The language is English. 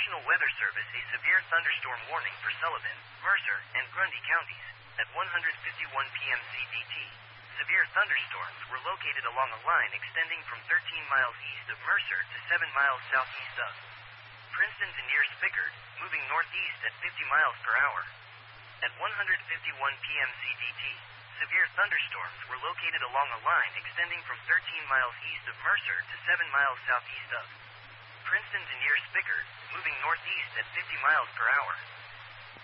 National Weather Service a severe thunderstorm warning for Sullivan, Mercer, and Grundy counties. At 1:51 p.m. CDT, severe thunderstorms were located along a line extending from 13 miles east of Mercer to 7 miles southeast of Princeton to near Spickard, moving northeast at 50 miles per hour. At 1:51 p.m. CDT, severe thunderstorms were located along a line extending from 13 miles east of Mercer to 7 miles southeast of Princeton to near Spickard, moving northeast at 50 miles per hour.